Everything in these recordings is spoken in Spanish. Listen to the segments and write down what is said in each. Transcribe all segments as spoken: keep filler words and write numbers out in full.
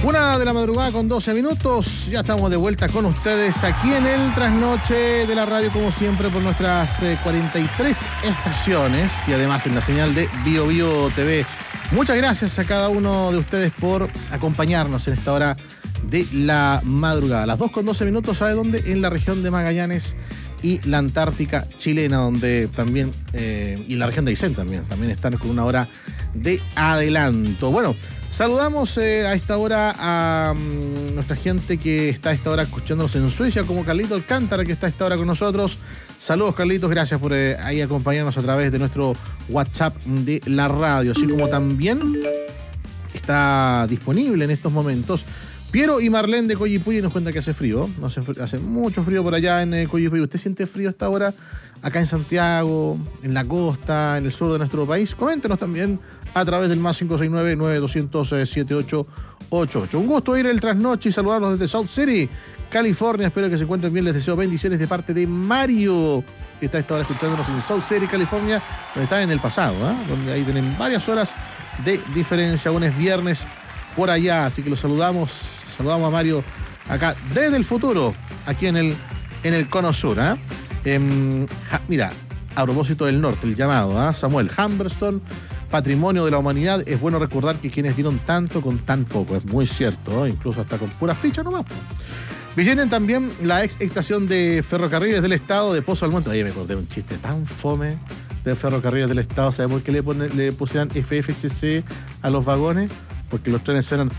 Una de la madrugada con doce minutos, ya estamos de vuelta con ustedes aquí en el trasnoche de la radio, como siempre, por nuestras eh, cuarenta y tres estaciones y además en la señal de Bio Bio T V. Muchas gracias a cada uno de ustedes por acompañarnos en esta hora de la madrugada. Las dos con doce minutos, ¿sabe dónde? En la región de Magallanes y la Antártica chilena, donde también, eh, y la región de Aysén también, también están con una hora de adelanto. Bueno, saludamos eh, a esta hora a um, nuestra gente que está a esta hora escuchándonos en Suecia, como Carlito Alcántara, que está a esta hora con nosotros. Saludos, Carlitos, gracias por eh, ahí acompañarnos a través de nuestro WhatsApp de la radio, así como también está disponible en estos momentos Piero y Marlene de Coyipulli. Nos cuenta que hace frío, no hace, hace mucho frío por allá en eh, Coyipulli. ¿Usted siente frío hasta ahora acá en Santiago, en la costa, en el sur de nuestro país? Coméntenos también a través del más cinco seis nueve, nueve dos cero cero, siete ocho ocho ocho. Un gusto ir el trasnoche y saludarlos desde South City, California. Espero que se encuentren bien. Les deseo bendiciones de parte de Mario, que está a esta hora escuchándonos en South City, California, donde están en el pasado, ¿eh? Donde ahí tienen varias horas de diferencia. Aún es viernes por allá, así que los saludamos. Saludamos a Mario acá desde el futuro, aquí en el, en el Cono Sur. ¿eh? Eh, ja, mira, a propósito del norte, el llamado, ¿eh? Samuel, Humberstone, patrimonio de la humanidad. Es bueno recordar que quienes dieron tanto con tan poco. Es muy cierto, ¿eh? Incluso hasta con pura ficha nomás. Visiten también la ex estación de Ferrocarriles del Estado de Pozo Almonte. Oye, me acordé de un chiste tan fome de Ferrocarriles del Estado. ¿Sabes por qué le, pone, le pusieran F F C C a los vagones? Porque los trenes eran...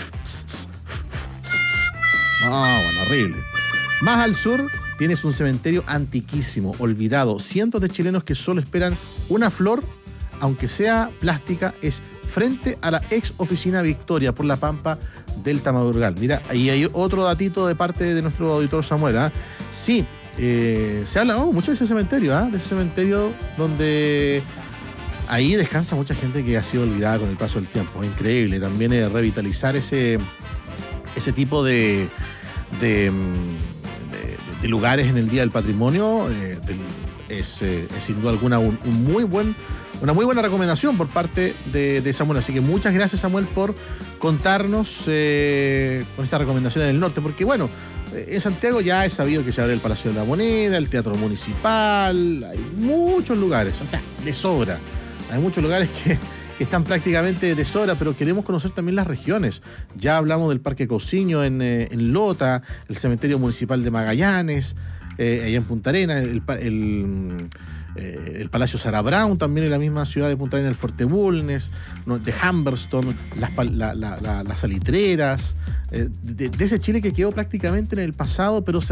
Ah, bueno, horrible. Más al sur tienes un cementerio antiquísimo, olvidado. Cientos de chilenos que solo esperan una flor, aunque sea plástica, es frente a la ex oficina Victoria por la Pampa del Tamadurgal. Mira, ahí hay otro datito de parte de nuestro auditor Samuel. ¿eh? Sí, eh, se habla oh, mucho de ese cementerio, ¿eh? de ese cementerio donde ahí descansa mucha gente que ha sido olvidada con el paso del tiempo. Es increíble también eh, revitalizar ese, ese tipo de... De, de, de lugares en el Día del Patrimonio. eh, de, es, eh, es sin duda alguna un, un muy buen, una muy buena recomendación por parte de, de Samuel. Así que muchas gracias, Samuel, por contarnos eh, con esta recomendación en el norte, porque bueno, en Santiago ya es sabido que se abre el Palacio de la Moneda, el Teatro Municipal, hay muchos lugares, o sea, de sobra. Hay muchos lugares que que están prácticamente de sobra, pero queremos conocer también las regiones. Ya hablamos del Parque Cousiño en, eh, en Lota, el Cementerio Municipal de Magallanes, eh, allá en Punta Arenas, el, el, eh, el Palacio Sarah Brown, también en la misma ciudad de Punta Arenas, el Fuerte Bulnes, ¿no? de Humberstone, las, la, la, la, las salitreras, eh, de, de ese Chile que quedó prácticamente en el pasado, pero se